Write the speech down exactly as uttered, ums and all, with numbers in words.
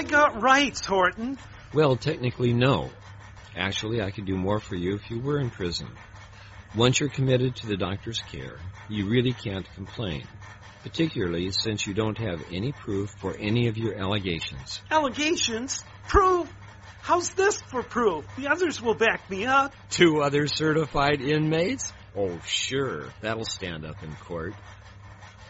I got rights, Horton. Well, technically, no. Actually, I could do more for you if you were in prison. Once you're committed to the doctor's care, you really can't complain, particularly since you don't have any proof for any of your allegations. Allegations? Proof? How's this for proof? The others will back me up. Two other certified inmates? Oh, sure. That'll stand up in court.